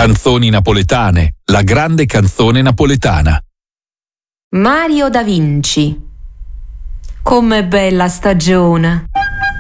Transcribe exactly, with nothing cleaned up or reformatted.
Canzoni napoletane, la grande canzone napoletana. Mario da Vinci. Com'è bella stagione,